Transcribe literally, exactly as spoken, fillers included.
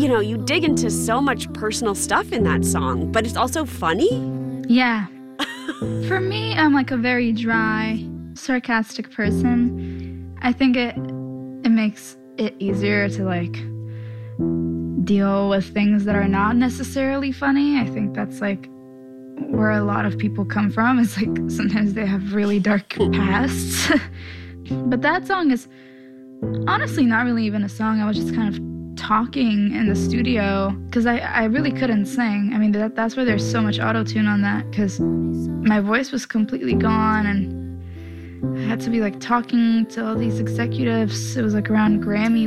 know, you dig into so much personal stuff in that song, but it's also funny. Yeah. For me, I'm like a very dry, sarcastic person. I think it it makes it easier to like deal with things that are not necessarily funny. I think that's like where a lot of people come from. It's like sometimes they have really dark pasts. But that song is honestly not really even a song. I was just kind of talking in the studio because I, I really couldn't sing. I mean, that that's why there's so much auto-tune on that, because my voice was completely gone and I had to be like talking to all these executives. It was like around Grammy